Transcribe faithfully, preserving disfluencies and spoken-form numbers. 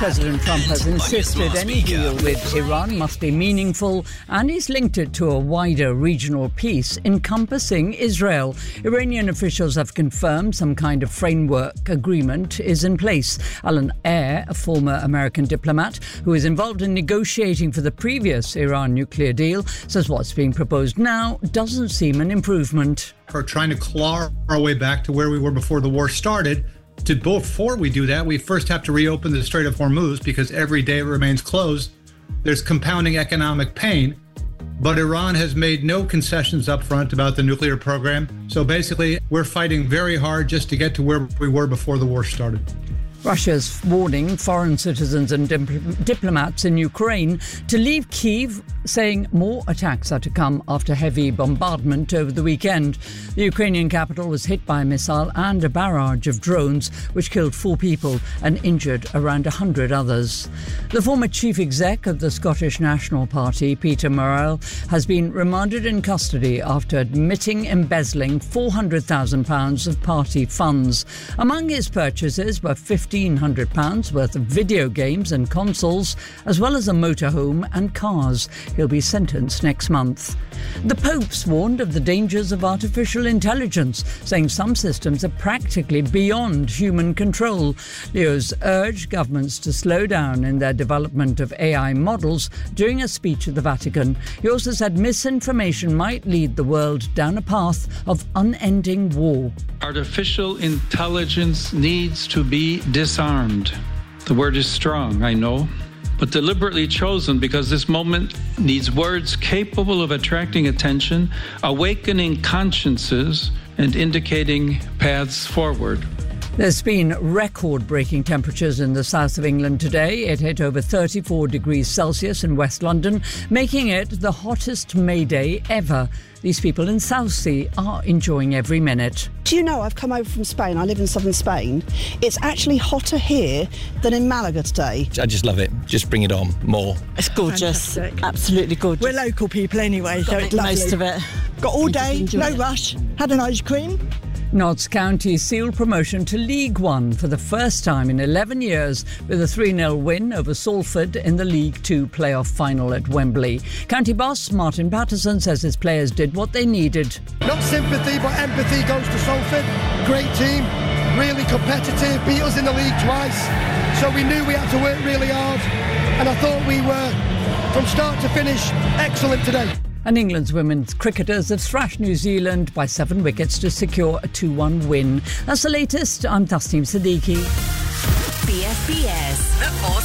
President Trump has insisted any deal with Iran must be meaningful, and he's linked it to a wider regional peace encompassing Israel. Iranian officials have confirmed some kind of framework agreement is in place. Alan Ayre, a former American diplomat who is involved in negotiating for the previous Iran nuclear deal, says what's being proposed now doesn't seem an improvement. We're trying to claw our way back to where we were before the war started. To, before we do that, we first have to reopen the Strait of Hormuz, because every day it remains closed, there's compounding economic pain. But Iran has made no concessions up front about the nuclear program. So basically, we're fighting very hard just to get to where we were before the war started. Russia's warning foreign citizens and dip- diplomats in Ukraine to leave Kyiv, saying more attacks are to come after heavy bombardment over the weekend. The Ukrainian capital was hit by a missile and a barrage of drones, which killed four people and injured around one hundred others. The former chief exec of the Scottish National Party, Peter Murrell, has been remanded in custody after admitting embezzling four hundred thousand pounds of party funds. Among his purchases were fifteen hundred pounds worth of video games and consoles, as well as a motorhome and cars. He'll be sentenced next month. The Pope's warned of the dangers of artificial intelligence, saying some systems are practically beyond human control. Leo's urged governments to slow down in their development of A I models during a speech at the Vatican. He also said misinformation might lead the world down a path of unending war. Artificial intelligence needs to be disarmed. The word is strong, I know, but deliberately chosen because this moment needs words capable of attracting attention, awakening consciences, and indicating paths forward. There's been record-breaking temperatures in the south of England today. It hit over thirty-four degrees Celsius in West London, making it the hottest May Day ever. These people in Southsea are enjoying every minute. Do you know, I've come over from Spain. I live in southern Spain. It's actually hotter here than in Malaga today. I just love it. Just bring it on. More. It's gorgeous. Fantastic. Absolutely gorgeous. We're local people anyway, so it's lovely. Most of it. Got all day, no it. rush. Had an ice cream. Notts County sealed promotion to League One for the first time in eleven years with a three nil win over Salford in the League Two playoff final at Wembley. County boss Martin Patterson says his players did what they needed. Not sympathy, but empathy goes to Salford. Great team, really competitive, beat us in the league twice. So we knew we had to work really hard, and I thought we were, from start to finish, excellent today. And England's women's cricketers have thrashed New Zealand by seven wickets to secure a two one win. That's the latest. I'm Tasneem Siddiqui. B S B S, the